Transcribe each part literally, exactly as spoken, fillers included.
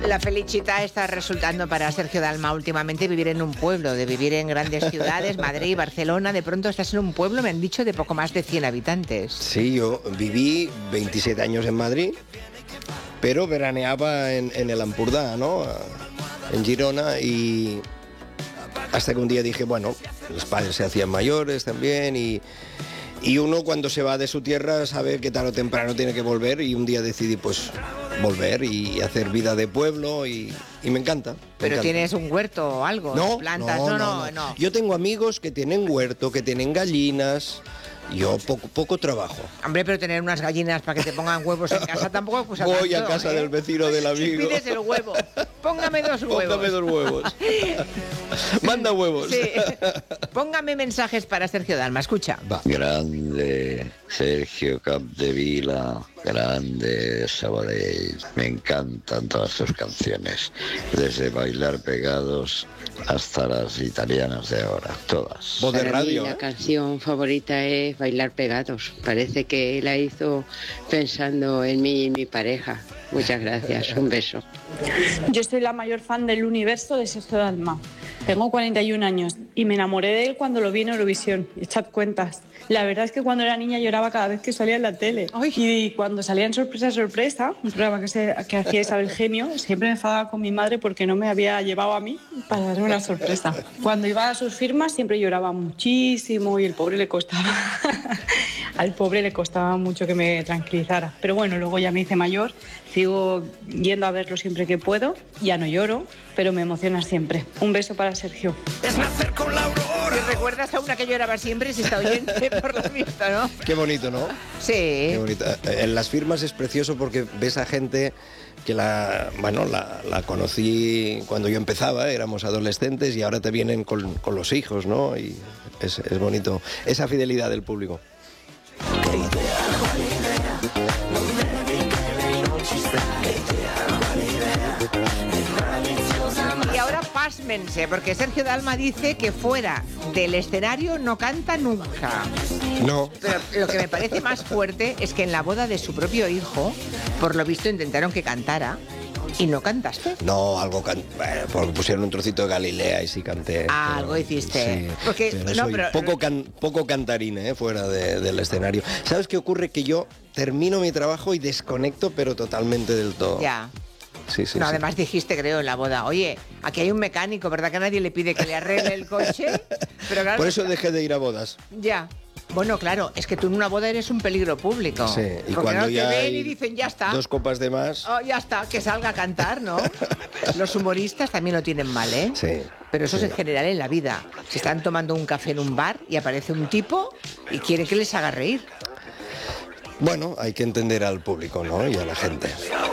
La felicidad está resultando para Sergio Dalma últimamente vivir en un pueblo, de vivir en grandes ciudades, Madrid, Barcelona. De pronto estás en un pueblo, me han dicho, de poco más de cien habitantes. Sí, yo viví veintisiete años en Madrid, pero veraneaba en, en el Ampurdá, ¿no? En Girona, y hasta que un día dije, bueno, los padres se hacían mayores también, y, y uno cuando se va de su tierra sabe que tarde o temprano tiene que volver, y un día decidí pues volver y hacer vida de pueblo, y, y me encanta. Me ¿Pero encanta. tienes un huerto o algo? No, ¿Plantas? no, No, no, no, no. no. Yo tengo amigos que tienen huerto, que tienen gallinas. Yo poco, poco trabajo. Hombre, pero tener unas gallinas para que te pongan huevos en casa tampoco pues Voy tanto, a casa ¿eh? del vecino del amigo. Y pides el huevo. Póngame dos huevos. Póngame dos huevos. Manda huevos. Sí. Póngame mensajes para Sergio Dalma. Escucha. Va. Grande Sergio Capdevila, grande Sabadell. Me encantan todas sus canciones, desde Bailar Pegados hasta las italianas de ahora, todas. Voz de Para radio. mí la ¿eh? canción favorita es Bailar Pegados. Parece que la hizo pensando en mí y mi pareja. Muchas gracias, un beso. Yo soy la mayor fan del universo de Sergio Dalma. Tengo cuarenta y un años y me enamoré de él cuando lo vi en Eurovisión. Echad cuentas. La verdad es que cuando era niña lloraba cada vez que salía en la tele. Ay. Y cuando salía en Sorpresa, Sorpresa, un programa que, se, que hacía Isabel Gemio, siempre me enfadaba con mi madre porque no me había llevado a mí para darme una sorpresa. Cuando iba a sus firmas siempre lloraba muchísimo y el pobre le costaba... Al pobre le costaba mucho que me tranquilizara. Pero bueno, luego ya me hice mayor, sigo yendo a verlo siempre que puedo. Ya no lloro, pero me emociona siempre. Un beso para Sergio. ¿Te recuerdas a una que lloraba siempre si está oyente por lo visto, no? Qué bonito, ¿no? Sí. Qué bonito. En las firmas es precioso porque ves a gente que la, bueno, la, la conocí cuando yo empezaba, éramos adolescentes, y ahora te vienen con, con los hijos, ¿no? Y es, es bonito esa fidelidad del público. Y ahora pásmense, porque Sergio Dalma dice que fuera del escenario no canta nunca. No. Pero lo que me parece más fuerte es que en la boda de su propio hijo, por lo visto intentaron que cantara y no cantaste. No, algo can... bueno, porque pusieron un trocito de Galilea y sí canté. Ah, pero- algo hiciste. Sí, Porque- pero no, soy pero- poco, can- poco cantarín, ¿eh? Fuera de- del escenario. ¿Sabes qué ocurre? Que yo termino mi trabajo y desconecto, pero totalmente del todo. Ya. Sí, sí, No, sí. además dijiste, creo, en la boda, oye, aquí hay un mecánico, ¿verdad que nadie le pide que le arregle el coche? Pero claro, Por eso dejé de ir a bodas. ya. Bueno, claro, es que tú en una boda eres un peligro público. Sí, y Porque cuando no ya te ven hay y dicen, ya está. dos copas de más. Oh, ya está, que salga a cantar, ¿no? Los humoristas también lo tienen mal, ¿eh? Sí. Pero eso sí. es en general en la vida. Se están tomando un café en un bar y aparece un tipo y quiere que les haga reír. Bueno, hay que entender al público, ¿no? Y a la gente.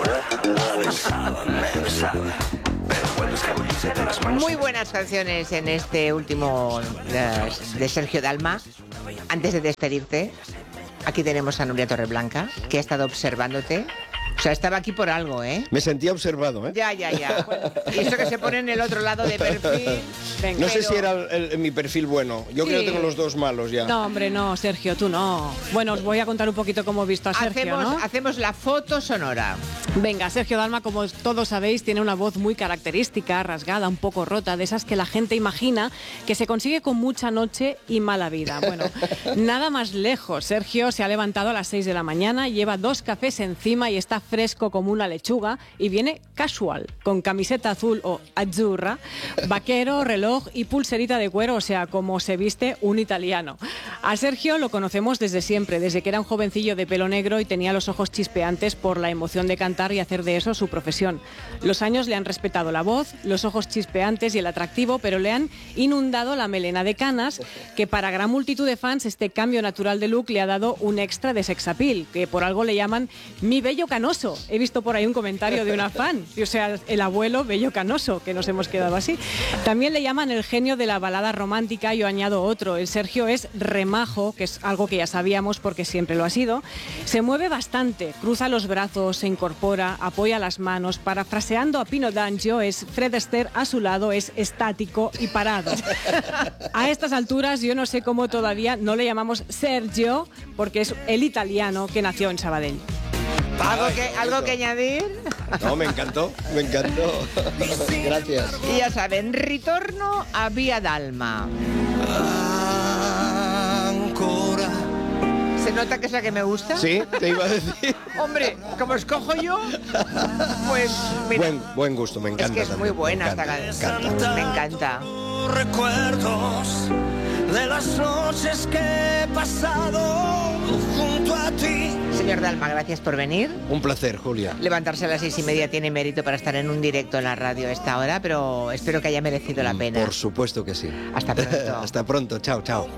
Muy buenas canciones en este último eh, de Sergio Dalma. Antes de despedirte, aquí tenemos a Nuria Torreblanca, que ha estado observándote. O sea, estaba aquí por algo, ¿eh? Me sentía observado, ¿eh? Ya, ya, ya. Y eso que se pone en el otro lado de perfil. No sé pero- si era el- el- mi perfil bueno. Yo Sí. creo que tengo los dos malos ya. No, hombre, no, Sergio, tú no. Bueno, os voy a contar un poquito cómo he visto a Sergio, Hacemos, ¿no? hacemos la foto sonora. Venga, Sergio Dalma, como todos sabéis, tiene una voz muy característica, rasgada, un poco rota, de esas que la gente imagina que se consigue con mucha noche y mala vida. Bueno, nada más lejos. Sergio se ha levantado a las seis de la mañana, lleva dos cafés encima y está fresco como una lechuga y viene casual, con camiseta azul o azzurra, vaquero, reloj y pulserita de cuero, o sea, como se viste un italiano. A Sergio lo conocemos desde siempre, desde que era un jovencillo de pelo negro y tenía los ojos chispeantes por la emoción de cantar y hacer de eso su profesión. Los años le han respetado la voz, los ojos chispeantes y el atractivo, pero le han inundado la melena de canas, que para gran multitud de fans este cambio natural de look le ha dado un extra de sex appeal, que por algo le llaman mi bello canoso. He visto por ahí un comentario de una fan, o sea, el abuelo bello canoso, que nos hemos quedado así. También le llaman el genio de la balada romántica, yo añado otro. El Sergio es remajo, que es algo que ya sabíamos porque siempre lo ha sido. Se mueve bastante, cruza los brazos, se incorpora, apoya las manos. Parafraseando a Pino D'Angio, es Fred Astaire a su lado, es estático y parado. A estas alturas yo no sé cómo todavía no le llamamos Sergio, porque es el italiano que nació en Sabadell. ¿Algo que, ¿Algo que añadir? No, me encantó, me encantó. Gracias. Y ya saben, ritorno a Vía Dalma. ¿Se nota que es la que me gusta? Sí, te iba a decir. Hombre, como escojo yo, pues mira. Buen, buen gusto, me encanta. Es que es también, muy buena me esta encanta, canción. me Me encanta. Recuerdos de las noches que he pasado junto a ti. Señor Dalma, gracias por venir. Un placer, Julia. Levantarse a las seis y media tiene mérito para estar en un directo en la radio a esta hora, pero espero que haya merecido la pena. Por supuesto que sí. Hasta pronto. Hasta pronto, chao, chao.